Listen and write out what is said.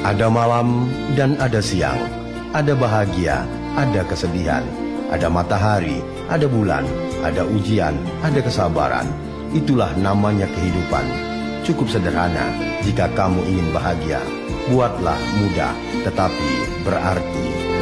Ada malam dan ada siang, ada bahagia, ada kesedihan, ada matahari, ada bulan, ada ujian, ada kesabaran. Itulah namanya kehidupan. Cukup sederhana jika kamu ingin bahagia. Buatlah mudah tetapi berarti.